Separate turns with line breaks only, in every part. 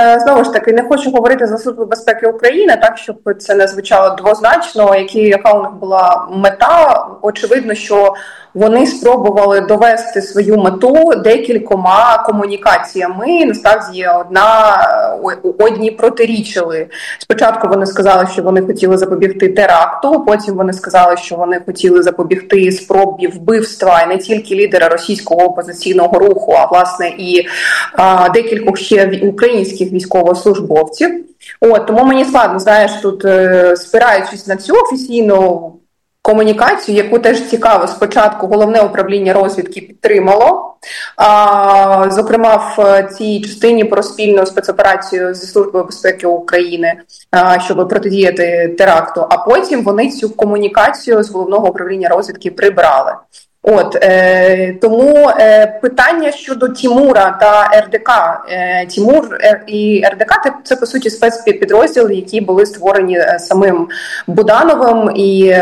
знову ж таки, не хочу говорити за Службу безпеки України, так, щоб це не звучало двозначно, яка у них була мета. Очевидно, що вони спробували довести свою мету декількома комунікаціями. Насправді одні протирічили. Спочатку вони сказали, що вони хотіли запобігти теракту, потім вони сказали, що вони хотіли запобігти спробі вбивства не тільки лідера російського опозиційного руху, а власне і декількох ще українських військовослужбовців. Тому мені складно, знаєш, тут спираючись на цю офіційну комунікацію, яку теж цікаво, спочатку Головне управління розвідки підтримало, зокрема в цій частині про спільну спецоперацію зі Службою безпеки України, щоб протидіяти теракту, а потім вони цю комунікацію з Головного управління розвідки прибрали. Тому питання щодо Тімура та РДК. Тімур і РДК – це, по суті, спецпідрозділи, які були створені самим Будановим, і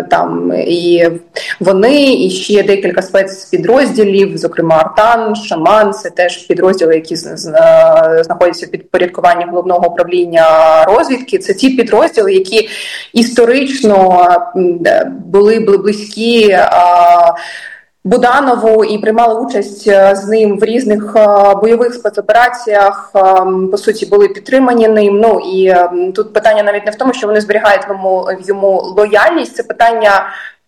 вони, і ще декілька спецпідрозділів, зокрема Артан, Шаман, це теж підрозділи, які знаходяться під підпорядкуванням Головного управління розвідки. Це ті підрозділи, які історично були близькі Буданову і приймали участь з ним в різних бойових спецопераціях, по суті, були підтримані ним. І тут питання навіть не в тому, що вони зберігають йому лояльність, це питання,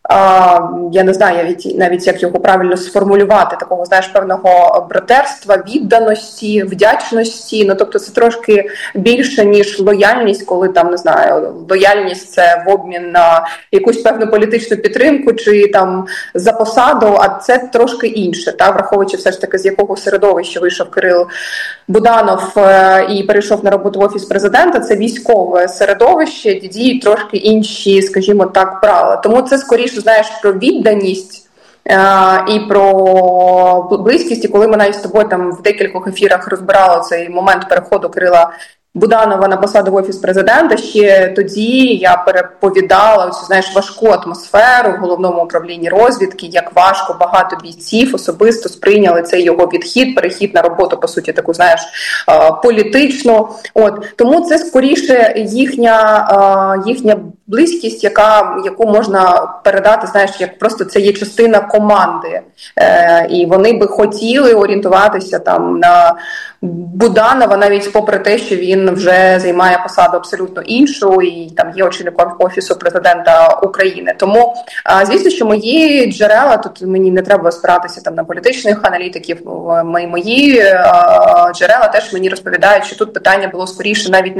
я не знаю навіть як його правильно сформулювати, такого, знаєш, певного братерства, відданості, вдячності. Тобто це трошки більше, ніж лояльність, коли там, не знаю, лояльність це в обмін на якусь певну політичну підтримку чи там за посаду, а це трошки інше, враховуючи все ж таки, з якого середовища вийшов Кирил Буданов і перейшов на роботу в Офіс президента, це військове середовище, де діють трошки інші, скажімо так, правила. Тому це скоріше, знаєш, про відданість і про близькість. І коли ми навіть з тобою там в декількох ефірах розбирали цей момент переходу Кирила Буданова на посаду в Офіс президента, ще тоді я переповідала оцю, знаєш, важку атмосферу в Головному управлінні розвідки, як важко багато бійців особисто сприйняли цей його перехід на роботу, по суті, таку, знаєш, політичну. Тому це скоріше їхня близькість, яку можна передати, знаєш, як просто це є частина команди. І вони би хотіли орієнтуватися там на Буданова, навіть попри те, що він вже займає посаду абсолютно іншу і там є очільником Офісу президента України. Тому, звісно, що мої джерела, тут мені не треба спиратися там на політичних аналітиків, мої джерела теж мені розповідають, що тут питання було скоріше навіть не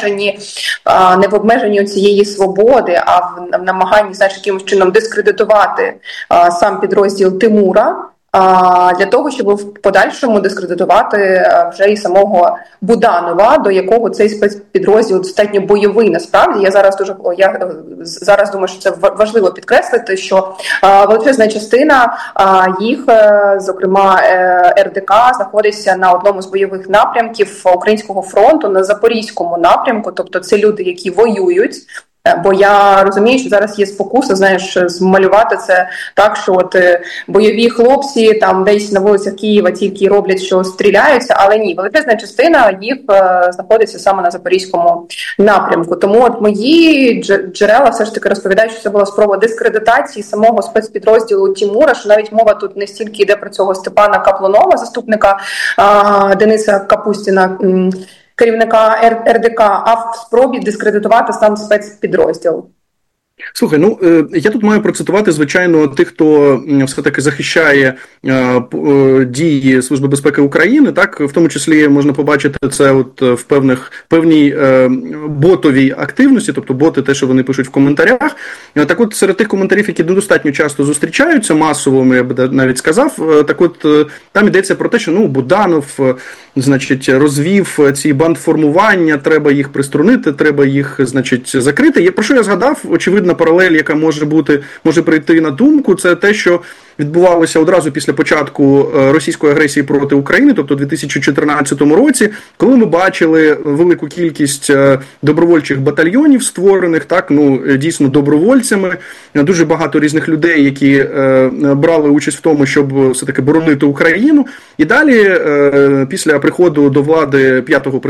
в обмеженні цієї свободи, а в намаганні, знаєш, якимось чином дискредитувати сам підрозділ Тимура, для того, щоб в подальшому дискредитувати вже і самого Буданова, до якого цей спецпідрозділ достатньо бойовий. Насправді, я зараз думаю, що це важливо підкреслити, що величезна частина їх, зокрема РДК, знаходиться на одному з бойових напрямків Українського фронту, на Запорізькому напрямку, тобто це люди, які воюють. Бо я розумію, що зараз є спокуса, знаєш, змалювати це так, що бойові хлопці там десь на вулицях Києва тільки роблять, що стріляються, але ні, величезна частина їх знаходиться саме на Запорізькому напрямку. Тому мої джерела все ж таки розповідають, що це була спроба дискредитації самого спецпідрозділу Тімура, що навіть мова тут не стільки йде про цього Степана Каплунова, заступника Дениса Капустіна, керівника РДК, а в спробі дискредитувати сам спецпідрозділ.
Слухай, я тут маю процитувати, звичайно, тих, хто все-таки захищає дії Служби безпеки України, так, в тому числі можна побачити це в певній ботовій активності, тобто боти, те, що вони пишуть в коментарях. Так от, серед тих коментарів, які достатньо часто зустрічаються, масово, я би навіть сказав, так от, там йдеться про те, що, Буданов, значить, розвів ці бандформування, треба їх приструнити, треба їх, значить, закрити. Про що я згадав? Очевидна паралель, яка може прийти на думку, це те, що відбувалося одразу після початку російської агресії проти України, тобто у 2014 році, коли ми бачили велику кількість добровольчих батальйонів створених, так, дійсно добровольцями, дуже багато різних людей, які брали участь в тому, щоб все-таки боронити Україну. І далі, після приходу до влади 5-го